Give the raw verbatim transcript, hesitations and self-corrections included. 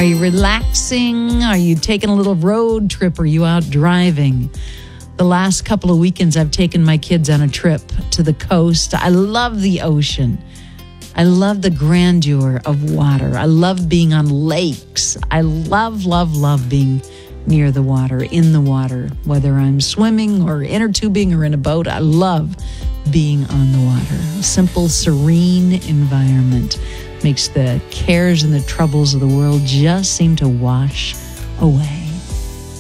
Are you relaxing? Are you taking a little road trip? Are you out driving? The last couple of weekends, I've taken my kids on a trip to the coast. I love the ocean. I love the grandeur of water. I love being on lakes. I love, love, love being near the water, in the water, whether I'm swimming or inner tubing or in a boat. I love being on the water. A simple, serene environment makes the cares and the troubles of the world just seem to wash away.